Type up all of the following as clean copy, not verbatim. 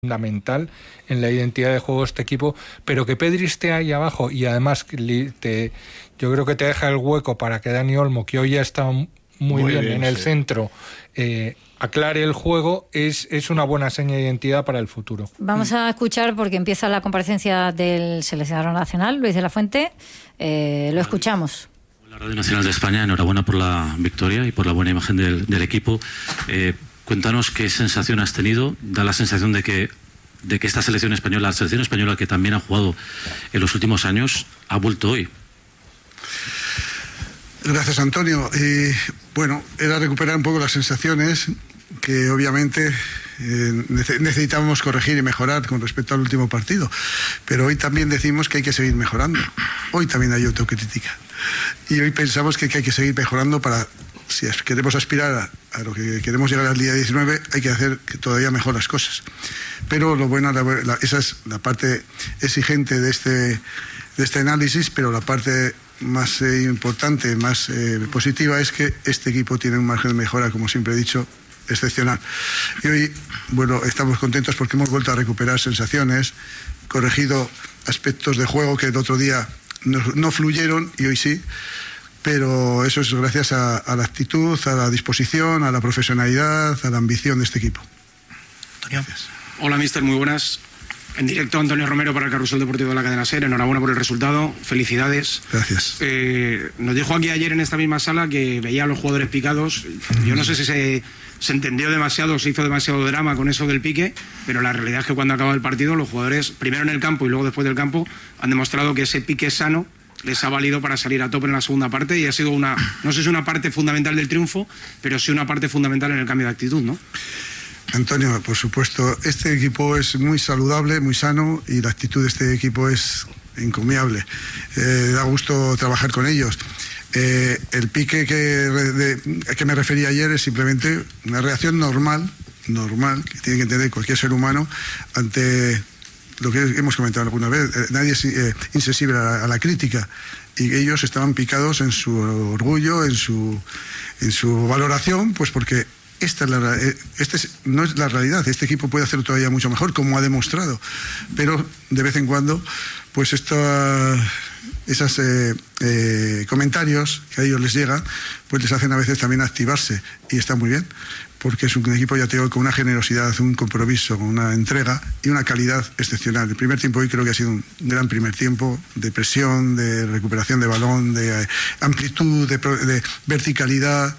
fundamental en la identidad de juego de este equipo, pero que Pedri esté ahí abajo y además yo creo que te deja el hueco para que Dani Olmo, que hoy ya está muy bien en el centro, aclare el juego, es una buena seña de identidad para el futuro. Vamos a escuchar, porque empieza la comparecencia del seleccionador nacional, Luis de la Fuente. Lo escuchamos. La Radio Nacional de España, enhorabuena por la victoria y por la buena imagen del equipo. Cuéntanos qué sensación has tenido. Da la sensación de que esta selección española, la selección española que también ha jugado en los últimos años, ha vuelto hoy. Gracias, Antonio. Bueno, era recuperar un poco las sensaciones que obviamente necesitábamos corregir y mejorar con respecto al último partido. Pero hoy también decimos que hay que seguir mejorando. Hoy también hay autocrítica. Y hoy pensamos que hay que seguir mejorando para... Si queremos aspirar a lo que queremos llegar al día 19, hay que hacer todavía mejor las cosas. Pero lo bueno, esa es la parte exigente de este análisis, pero la parte más importante, más positiva, es que este equipo tiene un margen de mejora, como siempre he dicho, excepcional. Y hoy, bueno, estamos contentos porque hemos vuelto a recuperar sensaciones, corregido aspectos de juego que el otro día no fluyeron y hoy sí. Pero eso es gracias a la actitud, a la disposición, a la profesionalidad, a la ambición de este equipo. Antonio. Hola, míster, muy buenas. En directo, Antonio Romero para el Carrusel Deportivo de la Cadena SER. Enhorabuena por el resultado, felicidades. Gracias. Nos dijo aquí ayer en esta misma sala que veía a los jugadores picados. Yo no sé si se entendió demasiado, se hizo demasiado drama con eso del pique, pero la realidad es que cuando acaba el partido, los jugadores, primero en el campo y luego después del campo, han demostrado que ese pique sano les ha valido para salir a tope en la segunda parte, y ha sido no sé si una parte fundamental del triunfo, pero sí una parte fundamental en el cambio de actitud, ¿no? Antonio, por supuesto, este equipo es muy saludable, muy sano, y la actitud de este equipo es encomiable. Da gusto trabajar con ellos. El pique que me refería ayer es simplemente una reacción normal, que tiene que tener cualquier ser humano ante lo que hemos comentado alguna vez. Nadie es insensible a la crítica, y ellos estaban picados en su orgullo, en su valoración, pues porque no es la realidad. Este equipo puede hacer todavía mucho mejor, como ha demostrado, pero de vez en cuando pues esos comentarios que a ellos les llegan, pues les hacen a veces también activarse, y está muy bien, porque es un equipo, ya te digo, con una generosidad, un compromiso, con una entrega y una calidad excepcional. El primer tiempo hoy creo que ha sido un gran primer tiempo, de presión, de recuperación de balón, de amplitud, de verticalidad.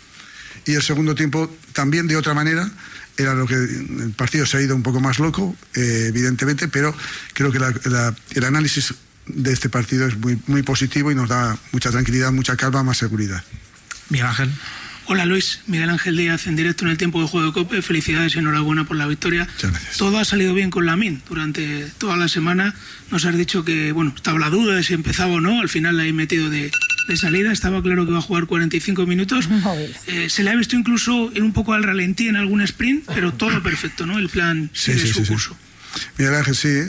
Y el segundo tiempo también de otra manera. Era lo que el partido se ha ido un poco más loco, evidentemente, pero creo que el análisis de este partido es muy, muy positivo y nos da mucha tranquilidad, mucha calma, más seguridad. Miguel Ángel. Hola Luis, Miguel Ángel Díaz en directo en el tiempo de juego de COPE. Felicidades y enhorabuena por la victoria. Muchas gracias. Todo ha salido bien con Lamine durante toda la semana. Nos has dicho que, bueno, estaba la duda de si empezaba o no. Al final la he metido de salida. Estaba claro que iba a jugar 45 minutos. Se le ha visto incluso ir un poco al ralentí en algún sprint, pero todo perfecto, ¿no? El plan sigue su curso. Miguel Ángel, sí.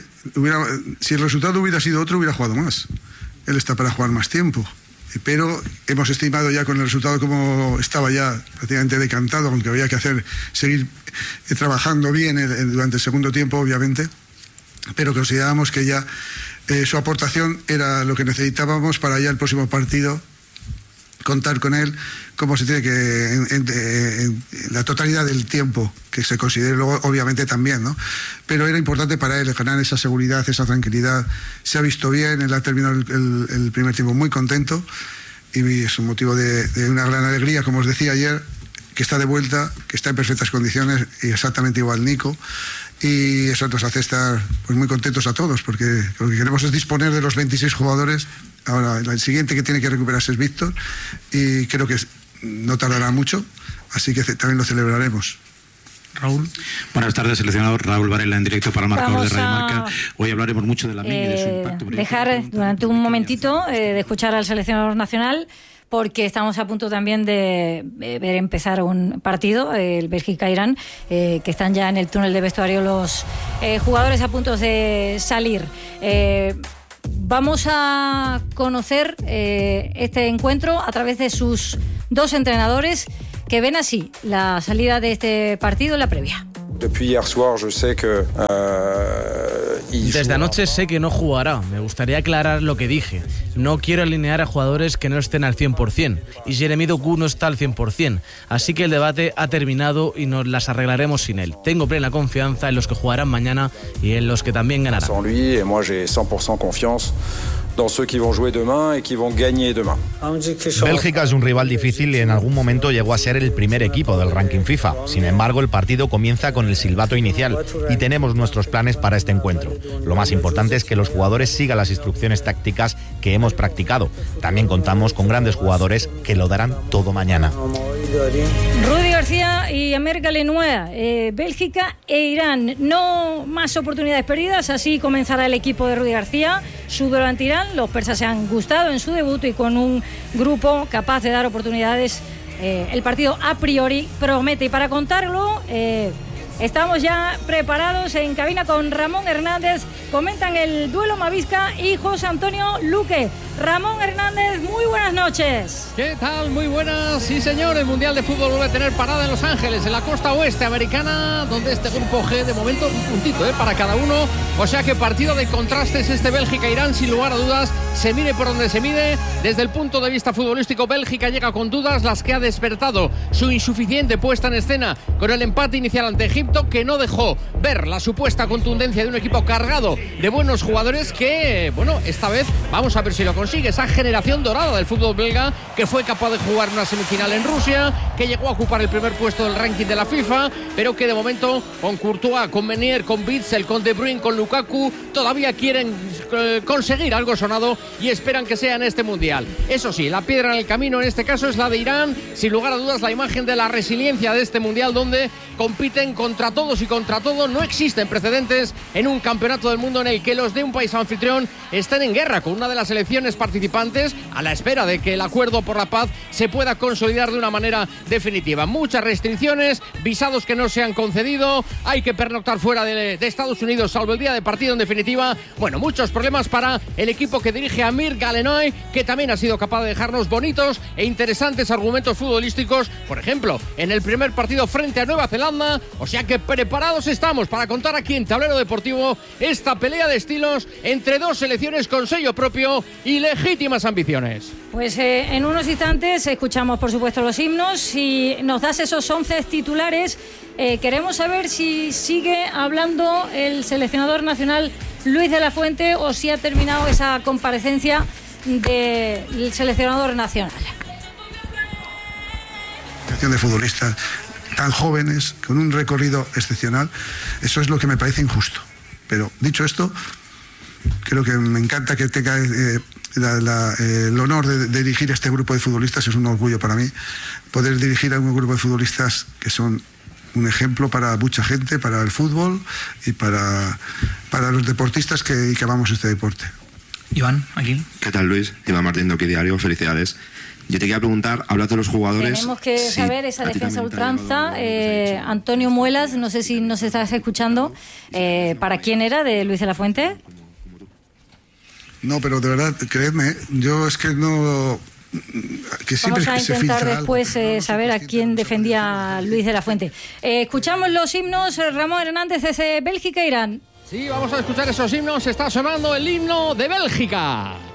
Si el resultado hubiera sido otro, hubiera jugado más. Él está para jugar más tiempo. Pero hemos estimado ya con el resultado como estaba ya prácticamente decantado, aunque había que seguir trabajando bien durante el segundo tiempo, obviamente, pero considerábamos que ya su aportación era lo que necesitábamos para ya el próximo partido, contar con él como se tiene que en la totalidad del tiempo que se considere luego, obviamente también, ¿no? Pero era importante para él ganar esa seguridad, esa tranquilidad. Se ha visto bien, él ha terminado el primer tiempo muy contento, y es un motivo de una gran alegría, como os decía ayer, que está de vuelta, que está en perfectas condiciones, y exactamente igual Nico, y eso nos hace estar pues muy contentos a todos, porque lo que queremos es disponer de los 26 jugadores. Ahora el siguiente que tiene que recuperarse es Víctor, y creo que no tardará mucho, así que también lo celebraremos. Raúl. Buenas tardes, seleccionador Raúl Varela en directo para el marcador de Radio Marca. Hoy hablaremos mucho de Lamine y de su impacto. Dejar durante un momentito de escuchar al seleccionador nacional, porque estamos a punto también de ver empezar un partido, el Bélgica-Irán, que están ya en el túnel de vestuario los jugadores a punto de salir. Vamos a conocer este encuentro a través de sus dos entrenadores, que ven así la salida de este partido en la previa. Desde anoche sé que no jugará. Me gustaría aclarar lo que dije. No quiero alinear a jugadores que no estén al 100%. Y Jeremy Doku no está al 100%. Así que el debate ha terminado y nos las arreglaremos sin él. Tengo plena confianza en los que jugarán mañana y en los que también ganarán. Bélgica es un rival difícil y en algún momento llegó a ser el primer equipo del ranking FIFA. Sin embargo, el partido comienza con el silbato inicial y tenemos nuestros planes para este encuentro. Lo más importante es que los jugadores sigan las instrucciones tácticas que hemos practicado. También contamos con grandes jugadores que lo darán todo mañana. Rudy García y Amer Galenoa, Bélgica e Irán. No más oportunidades perdidas, así comenzará el equipo de Rudy García. Su duelo ante Irán, los persas se han gustado en su debut y con un grupo capaz de dar oportunidades. El partido a priori promete, y para contarlo estamos ya preparados en cabina con Ramón Hernández. Comentan el duelo Mavisca y José Antonio Luque. Ramón Hernández, muy buenas noches. ¿Qué tal? Muy buenas. Sí, señor, el Mundial de Fútbol vuelve a tener parada en Los Ángeles, en la costa oeste americana, donde este grupo G, de momento, un puntito para cada uno. O sea que partido de contrastes este Bélgica-Irán, sin lugar a dudas. Se mire por donde se mire. Desde el punto de vista futbolístico, Bélgica llega con dudas, las que ha despertado su insuficiente puesta en escena con el empate inicial ante Egipto, que no dejó ver la supuesta contundencia de un equipo cargado de buenos jugadores que, bueno, esta vez vamos a ver si lo consigue. Esa generación dorada del fútbol belga que fue capaz de jugar una semifinal en Rusia, que llegó a ocupar el primer puesto del ranking de la FIFA, pero que de momento con Courtois, con Meunier, con Witsel, con De Bruyne, con Lukaku, todavía quieren conseguir algo sonado y esperan que sea en este Mundial. Eso sí, la piedra en el camino en este caso es la de Irán, sin lugar a dudas la imagen de la resiliencia de este Mundial, donde compiten contra todos y contra todo. No existen precedentes en un campeonato del mundo en el que los de un país anfitrión estén en guerra con una de las selecciones participantes, a la espera de que el acuerdo por la paz se pueda consolidar de una manera definitiva. Muchas restricciones, visados que no se han concedido, hay que pernoctar fuera de Estados Unidos salvo el día de partido, en definitiva. Bueno, muchos problemas para el equipo que dirige Amir Galenoa, que también ha sido capaz de dejarnos bonitos e interesantes argumentos futbolísticos, por ejemplo, en el primer partido frente a Nueva Zelanda. O sea que preparados estamos para contar aquí en Tablero Deportivo esta pelea de estilos entre dos selecciones con sello propio y legítimas ambiciones. Pues en unos instantes escuchamos por supuesto los himnos y nos das esos 11 titulares. Queremos saber si sigue hablando el seleccionador nacional Luis de la Fuente o si ha terminado esa comparecencia del seleccionador nacional. De futbolistas tan jóvenes, con un recorrido excepcional, eso es lo que me parece injusto. Pero dicho esto, creo que me encanta que tenga el honor de dirigir este grupo de futbolistas. Es un orgullo para mí poder dirigir a un grupo de futbolistas que son un ejemplo para mucha gente, para el fútbol y para los deportistas que amamos este deporte. Iván, aquí. ¿Qué tal, Luis? Iván Martín de Diario, felicidades. Yo te quería preguntar, hablas de los jugadores. Tenemos que saber esa defensa ultranza. Antonio Muelas, no sé si nos estás escuchando. ¿Para quién era de Luis de la Fuente? No, pero de verdad, creedme, yo es que no. Que siempre vamos a intentar después saber a quién defendía Luis de la Fuente. Escuchamos los himnos, Ramón Hernández, desde Bélgica e Irán. Sí, vamos a escuchar esos himnos. Está sonando el himno de Bélgica.